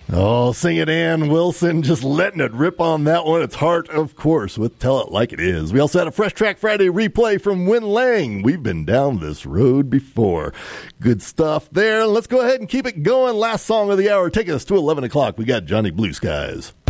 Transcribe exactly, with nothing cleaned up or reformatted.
Oh, sing it, Ann Wilson, just letting it rip on that one. It's Heart, of course, with Tell It Like It Is. We also had a Fresh Track Friday replay from Win Lang. We've been down this road before. Good stuff there. Let's go ahead and keep it going. Last song of the hour. Take us to eleven o'clock. We got Johnny Blue Skies.